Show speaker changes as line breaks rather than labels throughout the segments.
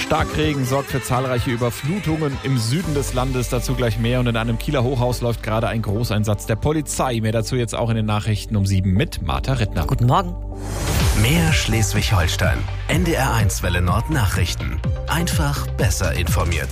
Starkregen sorgt für zahlreiche Überflutungen im Süden des Landes. Dazu gleich mehr. Und in einem Kieler Hochhaus läuft gerade ein Großeinsatz der Polizei. Mehr dazu jetzt auch in den Nachrichten um 7 mit Martha Rittner.
Guten Morgen.
Mehr Schleswig-Holstein. NDR1 Welle Nord Nachrichten. Einfach besser informiert.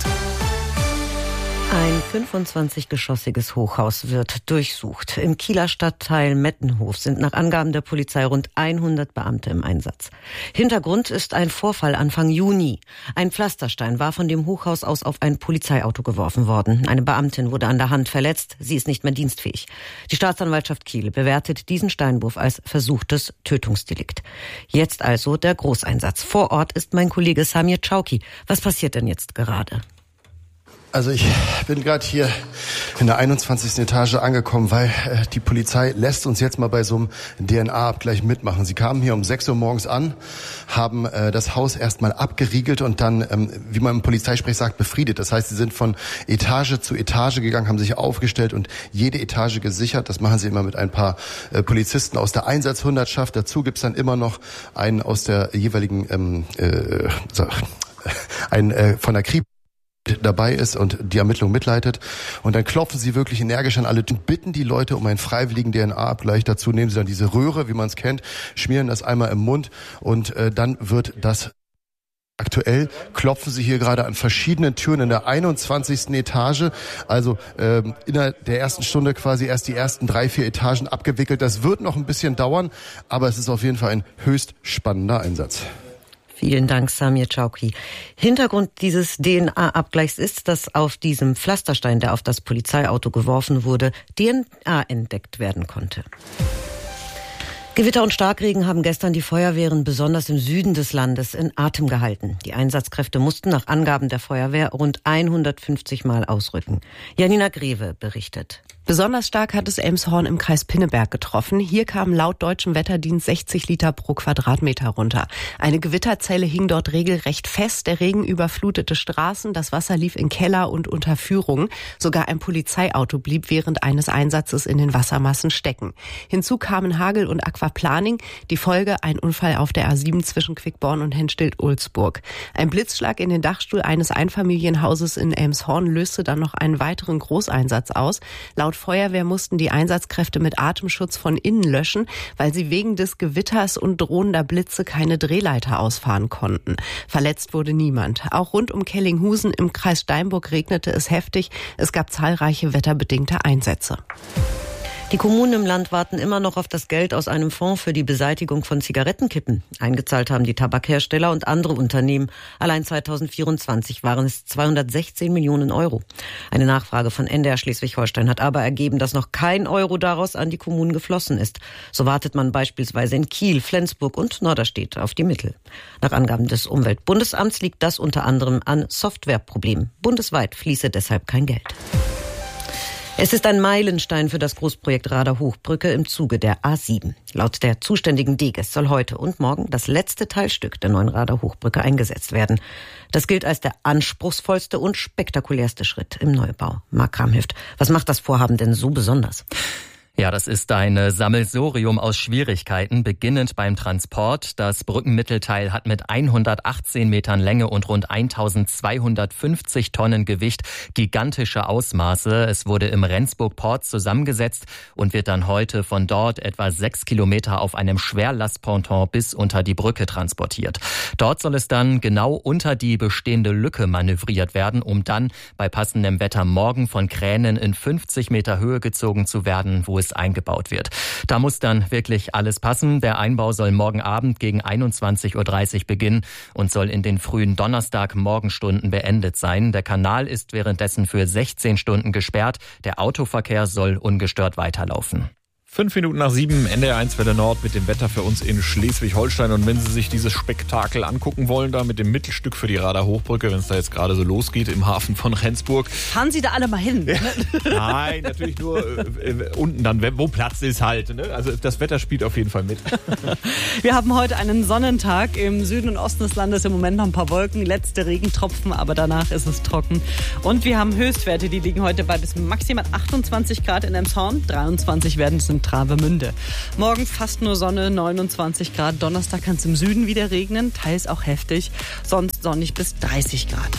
Ein 25-geschossiges Hochhaus wird durchsucht. Im Kieler Stadtteil Mettenhof sind nach Angaben der Polizei rund 100 Beamte im Einsatz. Hintergrund ist ein Vorfall Anfang Juni. Ein Pflasterstein war von dem Hochhaus aus auf ein Polizeiauto geworfen worden. Eine Beamtin wurde an der Hand verletzt. Sie ist nicht mehr dienstfähig. Die Staatsanwaltschaft Kiel bewertet diesen Steinwurf als versuchtes Tötungsdelikt. Jetzt also der Großeinsatz. Vor Ort ist mein Kollege Samir Chauki. Was passiert denn jetzt gerade?
Also ich bin gerade hier in der 21. Etage angekommen, weil die Polizei lässt uns jetzt mal bei so einem DNA-Abgleich mitmachen. Sie kamen hier um 6 Uhr morgens an, haben das Haus erstmal abgeriegelt und dann, wie man im Polizeisprech sagt, befriedet. Das heißt, sie sind von Etage zu Etage gegangen, haben sich aufgestellt und jede Etage gesichert. Das machen sie immer mit ein paar Polizisten aus der Einsatzhundertschaft. Dazu gibt's dann immer noch einen aus der jeweiligen, von der Kripo dabei ist und die Ermittlung mitleitet. Und dann klopfen sie wirklich energisch an alle und bitten die Leute um einen freiwilligen DNA-Abgleich. Dazu nehmen sie dann diese Röhre, wie man es kennt, schmieren das einmal im Mund und dann wird das. Aktuell klopfen sie hier gerade an verschiedenen Türen in der 21. Etage. Also innerhalb der ersten Stunde quasi erst die ersten 3-4 Etagen abgewickelt. Das wird noch ein bisschen dauern, aber es ist auf jeden Fall ein höchst spannender Einsatz.
Vielen Dank, Samir Chauki. Hintergrund dieses DNA-Abgleichs ist, dass auf diesem Pflasterstein, der auf das Polizeiauto geworfen wurde, DNA entdeckt werden konnte. Gewitter und Starkregen haben gestern die Feuerwehren besonders im Süden des Landes in Atem gehalten. Die Einsatzkräfte mussten nach Angaben der Feuerwehr rund 150 Mal ausrücken. Janina Greve berichtet.
Besonders stark hat es Elmshorn im Kreis Pinneberg getroffen. Hier kamen laut deutschem Wetterdienst 60 Liter pro Quadratmeter runter. Eine Gewitterzelle hing dort regelrecht fest. Der Regen überflutete Straßen, das Wasser lief in Keller und Unterführungen. Sogar ein Polizeiauto blieb während eines Einsatzes in den Wassermassen stecken. Hinzu kamen Hagel und Aquaplaning. Die Folge: ein Unfall auf der A7 zwischen Quickborn und Henstedt-Ulzburg. Ein Blitzschlag in den Dachstuhl eines Einfamilienhauses in Elmshorn löste dann noch einen weiteren Großeinsatz aus. Laut Feuerwehr mussten die Einsatzkräfte mit Atemschutz von innen löschen, weil sie wegen des Gewitters und drohender Blitze keine Drehleiter ausfahren konnten. Verletzt wurde niemand. Auch rund um Kellinghusen im Kreis Steinburg regnete es heftig. Es gab zahlreiche wetterbedingte Einsätze.
Die Kommunen im Land warten immer noch auf das Geld aus einem Fonds für die Beseitigung von Zigarettenkippen. Eingezahlt haben die Tabakhersteller und andere Unternehmen. Allein 2024 waren es 216 Millionen Euro. Eine Nachfrage von NDR Schleswig-Holstein hat aber ergeben, dass noch kein Euro daraus an die Kommunen geflossen ist. So wartet man beispielsweise in Kiel, Flensburg und Norderstedt auf die Mittel. Nach Angaben des Umweltbundesamts liegt das unter anderem an Softwareproblemen. Bundesweit fließe deshalb kein Geld. Es ist ein Meilenstein für das Großprojekt Rader-Hochbrücke im Zuge der A7. Laut der zuständigen DGES soll heute und morgen das letzte Teilstück der neuen Rader-Hochbrücke eingesetzt werden. Das gilt als der anspruchsvollste und spektakulärste Schritt im Neubau. Marc Kramhüft, was macht das Vorhaben denn so besonders?
Ja, das ist ein Sammelsurium aus Schwierigkeiten, beginnend beim Transport. Das Brückenmittelteil hat mit 118 Metern Länge und rund 1250 Tonnen Gewicht gigantische Ausmaße. Es wurde im Rendsburg-Port zusammengesetzt und wird dann heute von dort etwa 6 Kilometer auf einem Schwerlastponton bis unter die Brücke transportiert. Dort soll es dann genau unter die bestehende Lücke manövriert werden, um dann bei passendem Wetter morgen von Kränen in 50 Meter Höhe gezogen zu werden, wo es eingebaut wird. Da muss dann wirklich alles passen. Der Einbau soll morgen Abend gegen 21.30 Uhr beginnen und soll in den frühen Donnerstag-Morgenstunden beendet sein. Der Kanal ist währenddessen für 16 Stunden gesperrt. Der Autoverkehr soll ungestört weiterlaufen.
5 Minuten nach 7, NDR1 Welle Nord mit dem Wetter für uns in Schleswig-Holstein. Und wenn Sie sich dieses Spektakel angucken wollen, da mit dem Mittelstück für die Rader-Hochbrücke, wenn es da jetzt gerade so losgeht im Hafen von Rendsburg.
Fahren Sie da alle mal hin?
Ja. Nein, natürlich nur unten dann, wo Platz ist halt. Ne? Also das Wetter spielt auf jeden Fall mit.
Wir haben heute einen Sonnentag. Im Süden und Osten des Landes im Moment noch ein paar Wolken, letzte Regentropfen, aber danach ist es trocken. Und wir haben Höchstwerte, die liegen heute bei bis maximal 28 Grad in Elmshorn. 23 werden es in Travemünde. Morgen fast nur Sonne, 29 Grad. Donnerstag kann es im Süden wieder regnen, teils auch heftig. Sonst sonnig bis 30 Grad.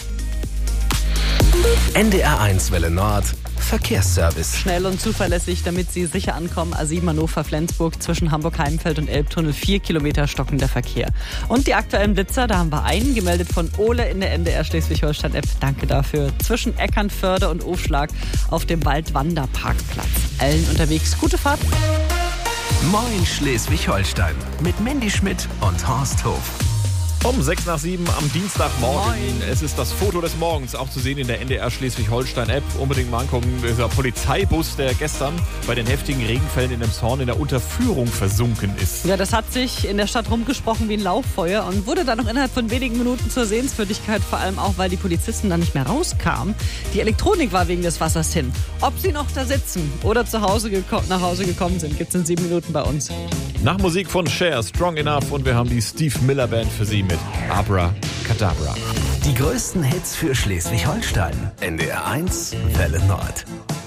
NDR1 Welle Nord. Verkehrsservice.
Schnell und zuverlässig, damit Sie sicher ankommen. A7 Hannover-Flensburg zwischen Hamburg-Heimfeld und Elbtunnel 4 Kilometer stockender Verkehr. Und die aktuellen Blitzer, da haben wir einen gemeldet von Ole in der NDR Schleswig-Holstein-App. Danke dafür. Zwischen Eckernförde und Aufschlag auf dem Waldwanderparkplatz. Allen unterwegs gute Fahrt.
Moin Schleswig-Holstein mit Mandy Schmidt und Horst Hof.
Um 6:06 am Dienstagmorgen. Es ist das Foto des Morgens, auch zu sehen in der NDR Schleswig-Holstein-App. Unbedingt mal angucken. Dieser Polizeibus, der gestern bei den heftigen Regenfällen in Elmshorn in der Unterführung versunken ist.
Ja, das hat sich in der Stadt rumgesprochen wie ein Lauffeuer und wurde dann noch innerhalb von wenigen Minuten zur Sehenswürdigkeit, vor allem auch, weil die Polizisten dann nicht mehr rauskamen. Die Elektronik war wegen des Wassers hin. Ob sie noch da sitzen oder nach Hause gekommen sind, gibt's in 7 Minuten bei uns.
Nach Musik von Cher, Strong Enough, und wir haben die Steve Miller Band für Sie mit Abra Kadabra.
Die größten Hits für Schleswig-Holstein. NDR1 Welle Nord.